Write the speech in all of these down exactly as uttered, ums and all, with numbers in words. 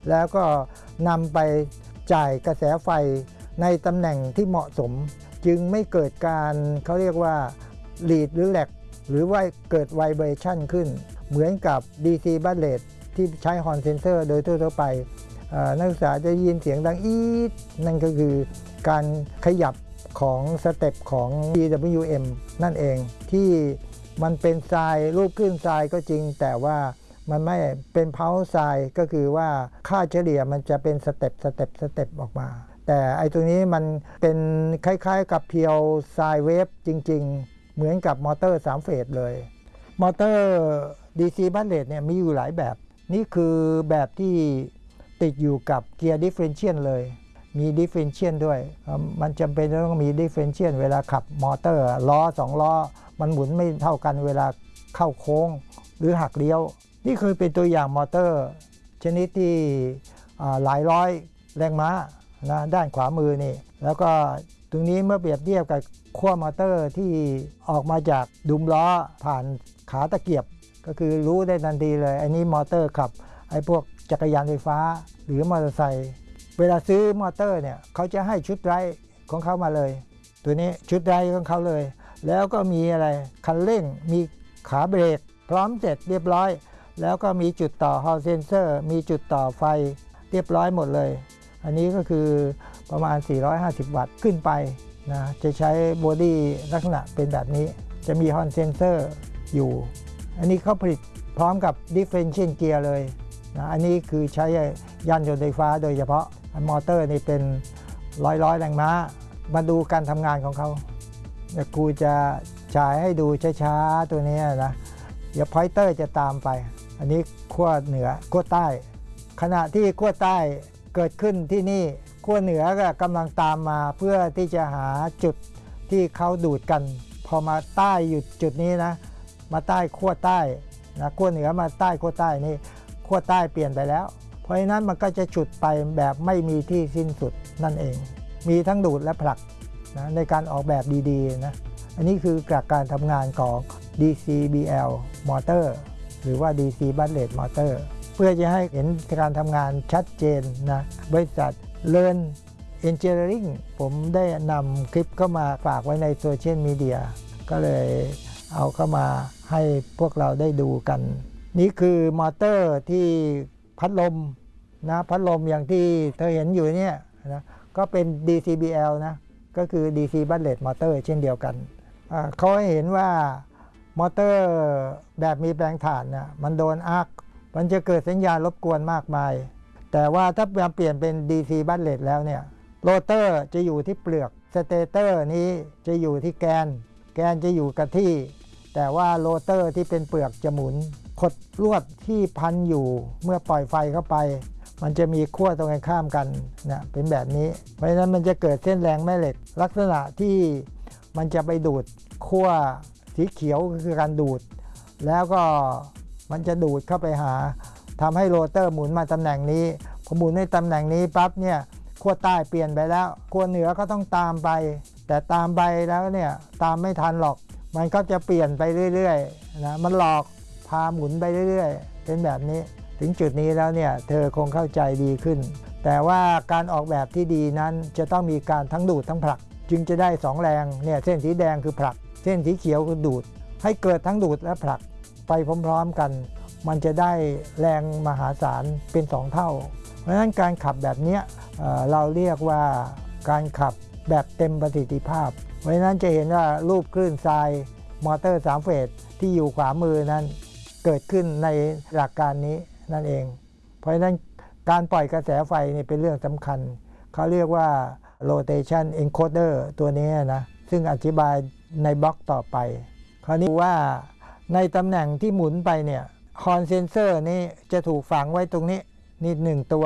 แล้วก็นำไปจ่ายกระแสไฟในตำแหน่งที่เหมาะสมจึงไม่เกิดการเขาเรียกว่า lead หรือ lag หรือว่าเกิด vibration ขึ้นเหมือนกับ ดี ซี Bus Rate ที่ใช้ Horn Sensor โดยทั่วไปนักศึกษาจะยินเสียงดังอี๊ดนั่นก็คือการขยับของสเต็ปของ อี ดับเบิลยู เอ็ม นั่นเองที่มันเป็นทรายรูปคลื่นทรายก็จริงแต่ว่ามันไม่เป็นเพาทรายก็คือว่าค่าเฉลี่ยมันจะเป็นสเต็ปสเต็ปสเต็ปออกมาแต่ไอ้ตรงนี้มันเป็นคล้ายๆกับเพียวทรายเวฟจริงๆเหมือนกับมอเตอร์สามเฟสเลยมอเตอร์ ดี ซี Bus Rate เนี่ยมีอยู่หลายแบบนี่คือแบบที่ติดอยู่กับเกียร์ดิฟเฟอเรนเชียลเลยมีดิฟเฟอเรนเชียลด้วยมันจำเป็นต้องมีดิฟเฟอเรนเชียลเวลาขับมอเตอร์ล้อสองล้อมันหมุนไม่เท่ากันเวลาเข้าโค้งหรือหักเลี้ยวนี่คือเป็นตัวอย่างมอเตอร์ชนิดที่หลายร้อยแรงม้านะด้านขวามือนี่แล้วก็ตรงนี้เมื่อเปรียบเทียบกับขั้วมอเตอร์ที่ออกมาจากดุมล้อผ่านขาตะเกียบก็คือรู้ได้ทันทีเลยอันนี้มอเตอร์ขับไอ้พวกจักรยานไฟฟ้าหรือมอเตอร์ไซค์เวลาซื้อมอเตอร์เนี่ยเขาจะให้ชุดไร้ของเขามาเลยตัวนี้ชุดไร้ของเขาเลยแล้วก็มีอะไรคันเร่งมีขาเบรกพร้อมเสร็จเรียบร้อยแล้วก็มีจุดต่อ Hall Sensor มีจุดต่อไฟเรียบร้อยหมดเลยอันนี้ก็คือประมาณสี่ร้อยห้าสิบวัตต์ขึ้นไปนะจะใช้บอดี้ลักษณะเป็นแบบนี้จะมี Hall Sensor อยู่อันนี้เขาผลิตพร้อมกับ Differential Gear เลยนะอันนี้คือใช้ยานยนต์ไฟฟ้าโดยเฉพาะมอเตอร์นี่เป็นร้อยร้อยแรงม้ามาดูการทำงานของเขาเดี๋ยวกูจะฉายให้ดูช้าๆตัวนี้นะเดี๋ยวพอยเตอร์จะตามไปอันนี้ขั้วเหนือขั้วใต้ขณะที่ขั้วใต้เกิดขึ้นที่นี่ขั้วเหนือก็กำลังตามมาเพื่อที่จะหาจุดที่เขาดูดกันพอมาใต้อยู่จุดนี้นะมาใต้ขั้วใต้นะขั้วเหนือมาใต้ขั้วใต้นี่ขั้วใต้เปลี่ยนไปแล้วเพราะฉะนั้นมันก็จะฉุดไปแบบไม่มีที่สิ้นสุดนั่นเองมีทั้งดูดและผลักนะในการออกแบบดีๆนะอันนี้คือการทำงานของ ดี ซี บี แอล Motor หรือว่า ดี ซี Bus Rate Motor เพื่อจะให้เห็นการทำงานชัดเจนนะบริษัท Learn Engineering ผมได้นำคลิปเข้ามาฝากไว้ในโซเชียลมีเดียก็เลยเอาเข้ามาให้พวกเราได้ดูกันนี่คือมอเตอร์ที่พัดลมนะพัดลมอย่างที่เธอเห็นอยู่เนี่ยนะก็เป็น ดี ซี บี แอล นะก็คือ ดี ซี Bus Rate Motor เช่นเดียวกันเขาให้เห็นว่ามอเตอร์แบบมีแปลงถ่านนะมันโดนอาร์คมันจะเกิดสัญญาณรบกวนมากมายแต่ว่าถ้าเปลี่ยนเป็น ดี ซี Bus Rate แล้วเนี่ยโรเตอร์จะอยู่ที่เปลือกสเตเตอร์นี้จะอยู่ที่แกนแกนจะอยู่กับที่แต่ว่าโรเตอร์ที่เป็นเปลือกจะหมุนขดลวดที่พันอยู่เมื่อปล่อยไฟเข้าไปมันจะมีขั้วตรงกันข้ามกันนะเป็นแบบนี้เพราะฉะนั้นมันจะเกิดเส้นแรงแม่เหล็กลักษณะที่มันจะไปดูดขั้วสีเขียวคือการดูดแล้วก็มันจะดูดเข้าไปหาทำให้โรเตอร์หมุนมาตำแหน่งนี้พอหมุนในตำแหน่งนี้ปั๊บเนี่ยขั้วใต้เปลี่ยนไปแล้วขั้วเหนือก็ต้องตามไปแต่ตามไปแล้วเนี่ยตามไม่ทันหรอกมันก็จะเปลี่ยนไปเรื่อยๆนะมันหลอกพาหมุนไปเรื่อยๆเป็นแบบนี้ถึงจุดนี้แล้วเนี่ยเธอคงเข้าใจดีขึ้นแต่ว่าการออกแบบที่ดีนั้นจะต้องมีการทั้งดูดทั้งผลักจึงจะได้สองแรงเนี่ยเส้นสีแดงคือผลักเส้นสีเขียวคือดูดให้เกิดทั้งดูดและผลักไปพร้อมๆกันมันจะได้แรงมหาศาลเป็นสองเท่าเพราะฉะนั้นการขับแบบนี้เอ่อเราเรียกว่าการขับแบบเต็มประสิทธิภาพเพราะฉะนั้นจะเห็นว่ารูปคลื่นทรายมอเตอร์สามเฟสที่อยู่ขวามือนั้นเกิดขึ้นในหลักการนี้นั่นเองเพราะฉะนั้นการปล่อยกระแสไฟนี่เป็นเรื่องสำคัญเขาเรียกว่า rotation encoder ตัวนี้นะซึ่งอธิบายในบล็อกต่อไปคราวนี้ว่าในตำแหน่งที่หมุนไปเนี่ย Horn Sensor นี้จะถูกฝังไว้ตรงนี้นี่หนึ่งตัว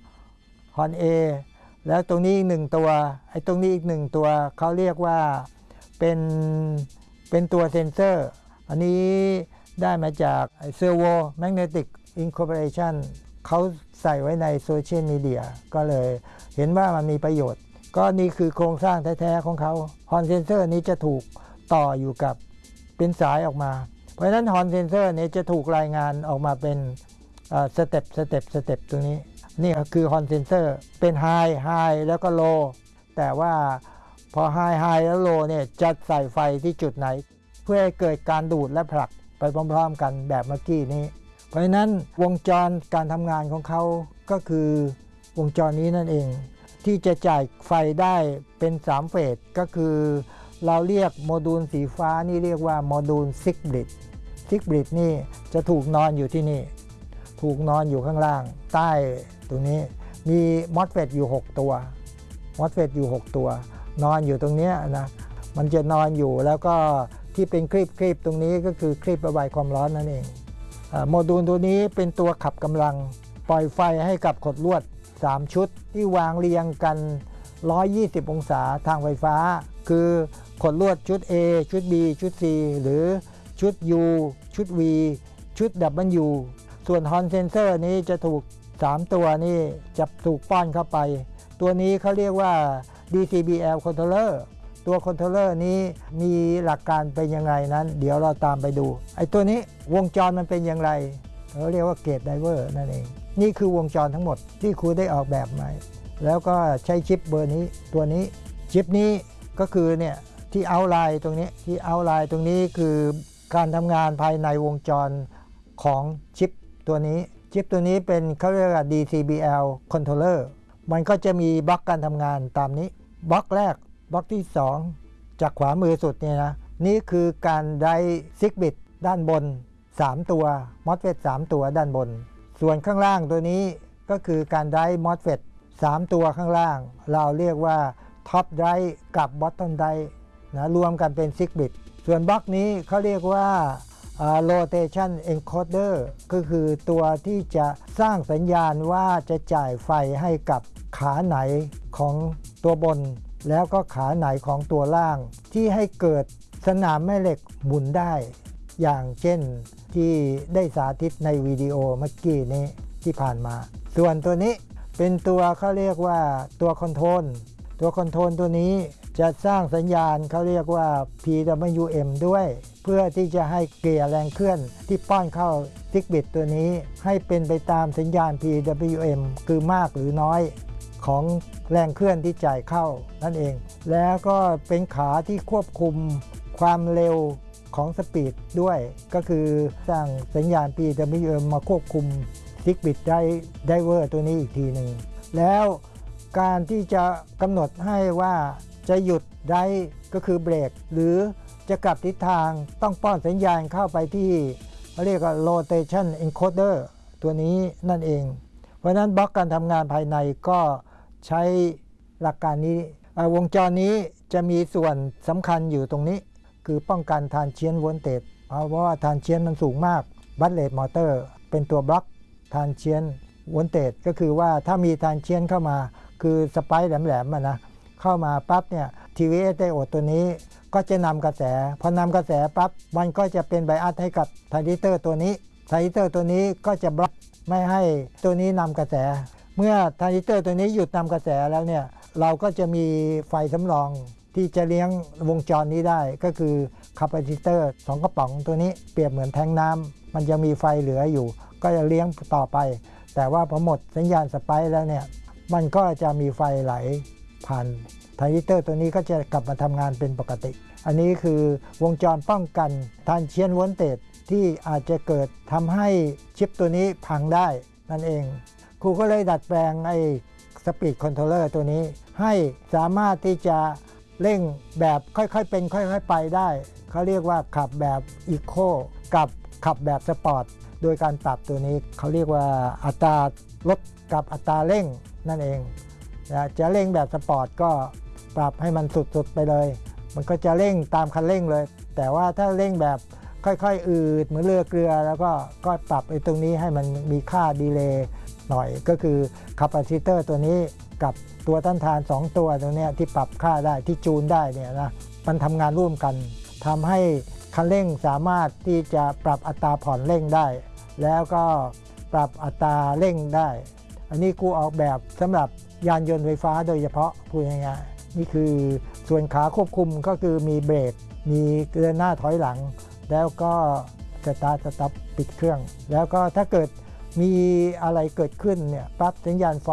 Horn A แล้วตรงนี้อีกหนึ่งตัวไอ้ตรงนี้อีกหนึ่งตัวเขาเรียกว่าเป็นเป็นตัวเซนเซอร์อันนี้ได้มาจาก Servo Magnetic Incorporation เขาใส่ไว้ในโซเชียลมีเดียก็เลยเห็นว่ามันมีประโยชน์ก็นี่คือโครงสร้างแท้ๆของเขา Horn Sensor นี้จะถูกต่ออยู่กับเป็นสายออกมาเพราะฉะนั้น Horn Sensor นี้จะถูกรายงานออกมาเป็นสเต็ปสเต็ปสเต็ปตรงนี้นี่ก็คือฮอนเซนเซอร์เป็นไฮไฮแล้วก็โลแต่ว่าพอไฮไฮแล้วโลเนี่ยจะใส่ไฟที่จุดไหนเพื่อให้เกิดการดูดและผลักไปพร้อมๆกันแบบเมื่อกี้นี้เพราะฉะนั้นวงจรการทำงานของเขาก็คือวงจรนี้นั่นเองที่จะจ่ายไฟได้เป็นสามเฟสก็คือเราเรียกโมดูลสีฟ้านี่เรียกว่าโมดูลซิกบริดซิกบริดนี่จะถูกนอนอยู่ที่นี่ถูกนอนอยู่ข้างล่างใต้ตรงนี้มีมอสเฟตอยู่หกตัวมอสเฟตอยู่หกตัวนอนอยู่ตรงนี้นะมันจะนอนอยู่แล้วก็ที่เป็นคลิปคลิปตรงนี้ก็คือคลิประบายความร้อนนั่นเองโมดูลตัวนี้เป็นตัวขับกำลังปล่อยไฟให้กับขดลวดสามชุดที่วางเรียงกันหนึ่งร้อยยี่สิบองศาทางไฟฟ้าคือขดลวดชุด A ชุด B ชุด C หรือชุด U ชุด V ชุด W ส่วนฮอนเซนเซอร์นี้จะถูกสามตัวนี้จะถูกป้อนเข้าไปตัวนี้เขาเรียกว่า ดี ซี บี แอล Controller ตัวคอนโทรลเลอร์นี้มีหลักการเป็นยังไงนั้นเดี๋ยวเราตามไปดูไอ้ตัวนี้วงจรมันเป็นอย่างไรเขาเรียกว่าเกตไดเวอร์นั่นเองนี่คือวงจรทั้งหมดที่ครูได้ออกแบบมาแล้วก็ใช้ชิปเบอร์นี้ตัวนี้ชิปนี้ก็คือเนี่ยที่เอาไลน์ตรงนี้ที่เอาไลน์ตรงนี้คือการทำงานภายในวงจรของชิปตัวนี้ชิปตัวนี้เป็นเขาเรียกว่า ดี ซี บี แอล Controller มันก็จะมีบล็อกการทำงานตามนี้บล็อกแรกบล็อกที่สองจากขวามือสุดเนี่ยนะนี่คือการได้ซิกบิตด้านบนสามตัวมอสเฟตสามตัวด้านบนส่วนข้างล่างตัวนี้ก็คือการได้มอสเฟตสามตัวข้างล่างเราเรียกว่าท็อปไดร์กับบอททอมไดร์นะรวมกันเป็นซิกบิตส่วนบล็อกนี้เขาเรียกว่า rotation encoder ก็คือตัวที่จะสร้างสัญญาณว่าจะจ่ายไฟให้กับขาไหนของตัวบนแล้วก็ขาไหนของตัวล่างที่ให้เกิดสนามแม่เหล็กหมุนได้อย่างเช่นที่ได้สาธิตในวิดีโอเมื่อกี้นี้ที่ผ่านมาส่วนตัวนี้เป็นตัวเขาเรียกว่าตัวคอนโทรลตัวคอนโทรลตัวนี้จะสร้างสัญญาณเขาเรียกว่า พี ดับเบิลยู เอ็ม ด้วยเพื่อที่จะให้เกลี่ยแรงเคลื่อนที่ป้อนเข้าซิกบิตตัวนี้ให้เป็นไปตามสัญญาณ พี ดับเบิลยู เอ็ม คือมากหรือน้อยของแรงเคลื่อนที่จ่ายเข้านั่นเองแล้วก็เป็นขาที่ควบคุมความเร็วของสปีดด้วยก็คือสร้างสัญญาณ พี ดับเบิลยู เอ็ม มาควบคุมซิกบิตไดเวอร์ตัวนี้อีกทีหนึ่งแล้วการที่จะกำหนดให้ว่าจะหยุดได้ก็คือเบรกหรือจะกลับทิศทางต้องป้อนสัญญาณเข้าไปที่เขาเรียกว่า rotation encoder ตัวนี้นั่นเองเพราะนั้นบล็อกการทำงานภายในก็ใช้หลักการนี้วงจรนี้จะมีส่วนสำคัญอยู่ตรงนี้คือป้องกันทานเชียนโวลเตจเพราะว่าทานเชียนมันสูงมากบัตเลตมอเตอร์เป็นตัวบล็อกทานเชียนโวลเตจก็คือว่าถ้ามีทานเชียนเข้ามาคือสไปร์แหลมๆนะเข้ามาปั๊บเนี่ย ที วี เอส ไดโอดตัวนี้ก็จะนำกระแสพอนำกระแสปั๊บมันก็จะเป็นไบอัสให้กับทรานซิสเตอร์ตัวนี้ทรานซิสเตอร์ตัวนี้ก็จะบล็อกไม่ให้ตัวนี้นำกระแสเมื่อทรานซิสเตอร์ตัวนี้หยุดนำกระแสแล้วเนี่ยเราก็จะมีไฟสำรองที่จะเลี้ยงวงจรนี้ได้ก็คือคาปาซิเตอร์สองกระป๋องตัวนี้เปรียบเหมือนแทงน้ำมันจะมีไฟเหลืออยู่ก็จะเลี้ยงต่อไปแต่ว่าพอหมดสัญญาณสไปร์แล้วเนี่ยมันก็จะมีไฟไหลผ่านทรานซิสเตอร์ตัวนี้ก็จะกลับมาทำงานเป็นปกติอันนี้คือวงจรป้องกันทานเชียนโวลเตจที่อาจจะเกิดทำให้ชิปตัวนี้พังได้นั่นเองครูก็เลยดัดแปลงไอ้สปีดคอนโทรลเลอร์ตัวนี้ให้สามารถที่จะเร่งแบบค่อยๆเป็นค่อยๆไปได้เขาเรียกว่าขับแบบอีโคกับขับแบบสปอร์ตโดยการปรับตัวนี้เขาเรียกว่าอัตราลดกับอัตราเร่งนั่นเองจะเร่งแบบสปอร์ตก็ปรับให้มันสุดๆไปเลยมันก็จะเร่งตามคันเร่งเลยแต่ว่าถ้าเร่งแบบค่อยๆอืดเหมือนเรือเกลือแล้วก็ก็ปรับไอ้ตรงนี้ให้มันมีค่าดีเลย์หน่อยก็คือคาปาซิเตอร์ตัวนี้กับตัวต้านทานสองตัวตรงนี้ที่ปรับค่าได้ที่จูนได้เนี่ยนะมันทำงานร่วมกันทำให้คันเร่งสามารถที่จะปรับอัตราผ่อนเร่งได้แล้วก็ปรับอัตราเร่งได้อันนี้กูออกแบบสำหรับยานยนต์ไฟฟ้าโดยเฉพาะพูดง่ายๆนี่คือส่วนขาควบคุมก็คือมีเบรกมีเดินหน้าถอยหลังแล้วก็สตาร์ทสต็อปปิดเครื่องแล้วก็ถ้าเกิดมีอะไรเกิดขึ้นเนี่ยปั๊บสัญญาณไฟ